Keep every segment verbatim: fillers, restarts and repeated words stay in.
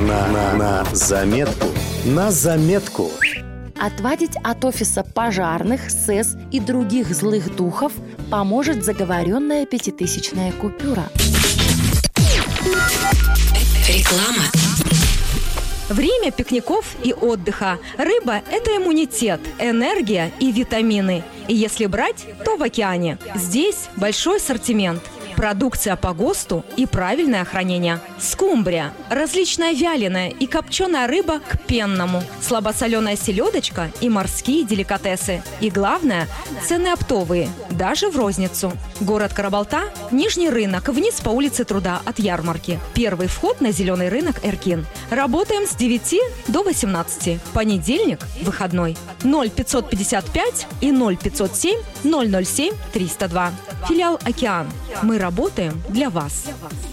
На, на, на заметку. На заметку. Отвадить от офиса пожарных, СЭС и других злых духов поможет заговоренная пятитысячная купюра. Реклама. Время пикников и отдыха. Рыба – это иммунитет, энергия и витамины. И если брать, то в океане. Здесь большой ассортимент. Продукция по ГОСТу и правильное хранение. Скумбрия, различная вяленая и копченая рыба к пенному, слабосоленая селедочка и морские деликатесы. И главное – цены оптовые, даже в розницу. Город Карабалта, Нижний рынок, вниз по улице Труда от ярмарки. Первый вход на зеленый рынок Эркин. Работаем с девяти до восемнадцати. Понедельник – выходной. ноль пятьсот пятьдесят пять и ноль пятьсот семь ноль ноль семь триста два. Филиал «Океан». Мы работаем для вас.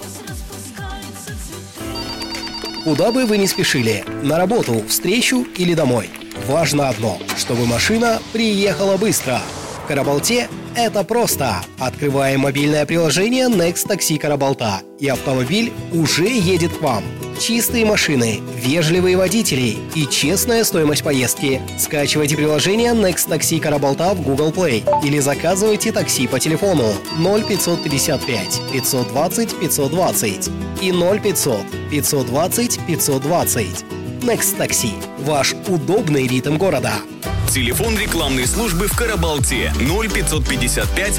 Куда бы вы ни спешили, на работу, встречу или домой, важно одно, чтобы машина приехала быстро. В Карабалте это просто. Открываем мобильное приложение Next Taxi Карабалта, и автомобиль уже едет к вам. Чистые машины, вежливые водители и честная стоимость поездки. Скачивайте приложение Next Taxi Карабалта в Google Play или заказывайте такси по телефону ноль пятьсот пятьдесят пять пятьсот двадцать пятьсот двадцать и ноль пятьсот пятьсот двадцать пятьсот двадцать. Next Taxi – ваш удобный ритм города. Телефон рекламной службы в Карабалте ноль пятьсот пятьдесят пять